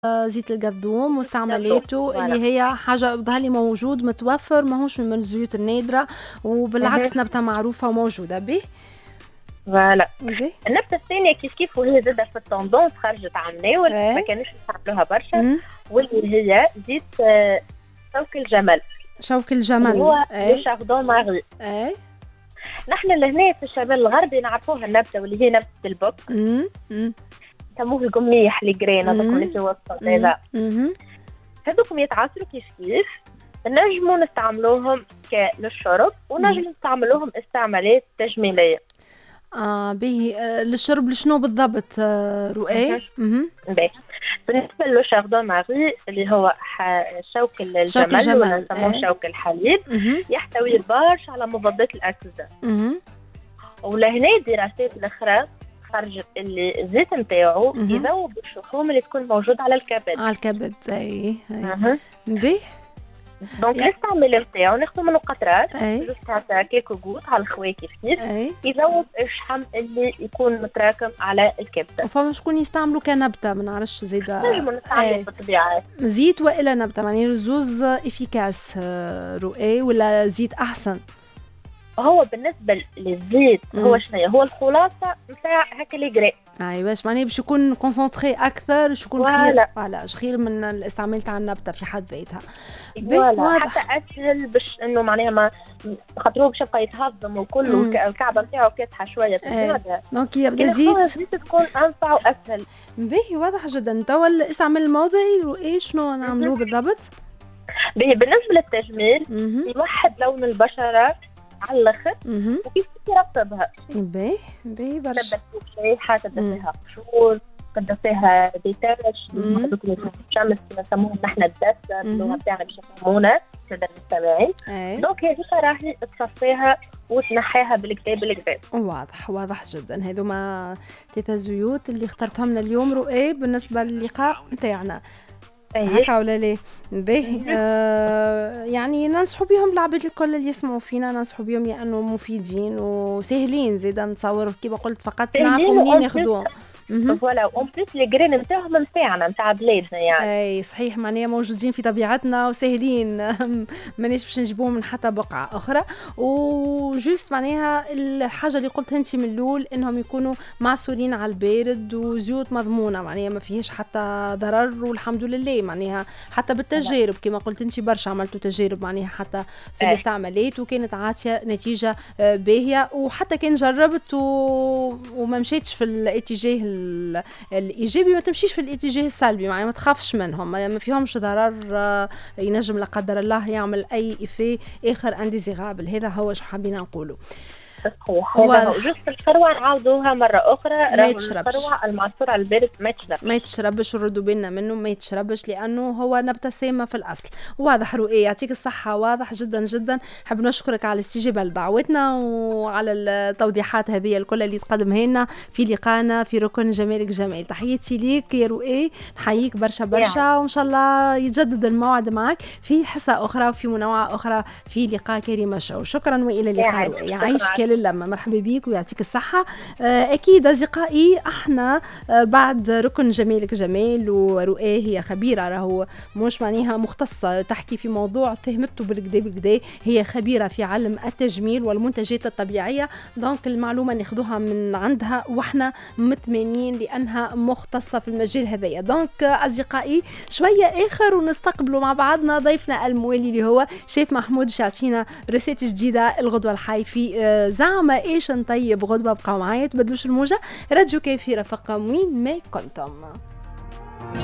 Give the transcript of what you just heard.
زيت القدوم واستعمالاته اللي هي حاجة بظهر لي موجود متوفر، ماهوش من الزيوت النادرة، وبالعكس نبتة معروفة وموجودة به. فوالا. النبتة الثانية كيف وهي زادة في التوندونس خرجت على الناول، ما كانوش يستعملوها برشا، واللي هي زيت شوك الجمل. شوك الجمل هو لو شاردون ماغي. نحن لهنا في الشمال الغربي نعرفوها النبتة واللي هي نبتة البوك. سموه القميح الجرين، هذاكم اللي في وسط هذا. هذوكم يتعصروا كيف نجموا نستعملوهم للشرب، ونجم نستعملوهم استعمالات تجميلية. به للشرب لشنو بالضبط رؤية؟ بالنسبة لو شاردون ماغي اللي هو شوك الجمل ولا نسموه شوك الحليب، يحتوي برشا على مضادات الأكسدة. ولهنا دراسات الأخرى خرجت اللي الزيت نتاعو يذوب الشحوم اللي تكون موجودة على الكبد. على الكبد به. دونك الاستعمال نتاعو ناخذ منه قطرات جوست هكا كيكو غوت على الخواكي كيف يذوب الشحم اللي يكون متراكم على الكبده. وفما شكون يستعملوا كنبته ما نعرفش زيدا نجموا نستعملوا بالطبيعه زيت والا نبته، يعني الزوز افيكاس رؤي ولا زيت احسن؟ هو بالنسبه للزيت هو شنو هو الخلاصه نتاع هكا لي غري. باش معناها باش يكون كونسونطري اكثر، باش يكون خير خير من الاستعمال تاع النبته في حد ذاتها. حتى اسهل باش انه معناها ما خاطرو باش يبقى يتهضم وكله الكعبه نتاعو كاسحه شويه في الزياده. دونك يبدا زيت تكون انفع واسهل. باهي واضح جدا. توا الاستعمال الموضعي وايش شنو نعملوه بالضبط؟ بالنسبه للتجميل يوحد لون البشره على الاخر وكيف يرطبها. باهي برشا. تبدا فيها ريحه، تبدا فيها قشور، تبدا فيها ديتاش، هذوك الشمس نسموهم نحن الدسه اللغه تاعنا باش يفهمونا الساده المستمعين. دونك هذيك راهي تصفيها وتنحيها بالكدا. واضح جدا. هذوما ثلاثه زيوت اللي اخترتهم لنا اليوم رؤى بالنسبه للقاء نتاعنا. هكا ولا ليه؟ باهي. يعني ننصحوا بهم العباد الكل اللي يسمعوا فينا، ننصحوا بهم لانه مفيدين وسهلين زيدا نتصور كيما قلت، فقط نعرفوا منين ناخذوهم. فوالا اون بليس لي غرين نتاعهم نتاعنا نتاع بلادنا يعني. صحيح، معناها موجودين في طبيعتنا وسهلين مانيش باش نجيبوهم من حتى بقعه اخرى. وجوست معناها الحاجه اللي قلتها انت من الاول انهم يكونوا معصورين على البارد وزيوت مضمونه، معناها ما فيهش حتى ضرر والحمد لله. معناها حتى بالتجارب كما قلت انت برشا عملتوا تجارب معناها حتى في الاستعمالات وكانت عاطيه نتيجه باهيه، وحتى كان جربت وما مشيتش في الاتجاه الايجابي ما تمشيش في الاتجاه السلبي، يعني ما تخافش منهم، ما فيهمش ضرر ينجم لا قدر الله يعمل اي إفيه اخر انديزيغابل. هذا هو شو حابين نقوله. صحيح. هذا جوست الخروع نعاودوها مرة أخرى. الخروع المعصور على البارد ما يتشربش نردوا بالنا منه، ما يتشربش لأنه هو نبتة سامة في الأصل. واضح رؤية، يعطيك الصحة، واضح جدا جدا. حاب نشكرك على الاستجابة لدعوتنا وعلى التوضيحات هذه الكل اللي تقدمها لنا في لقانا في ركن جمالك جمال. تحياتي ليك يا رؤية، نحييك برشا برشا، وإن شاء الله يتجدد الموعد معك في حصة أخرى وفي منوعة أخرى في لقاء كريم شو. شكرا وإلى اللقاء. يعيشك لما مرحبا بيك ويعطيك الصحة. أكيد أصدقائي احنا بعد ركن جمالك جمال، ورؤية هي خبيرة، راهو مش معناها مختصة تحكي في موضوع فهمته بالكدا، هي خبيرة في علم التجميل والمنتجات الطبيعية. دونك المعلومة ناخذوها من عندها واحنا مطمئنين لأنها مختصة في المجال هذايا. دونك أصدقائي شوية آخر ونستقبلوا مع بعضنا ضيفنا الموالي اللي هو شيف محمود باش يعطينا ريسيت جديدة الغدوة الحي في زعما ايش نطيب غدوة. بقاو معايا تبدلوش الموجة، راديو كيفي رفقكم وين ما كنتم.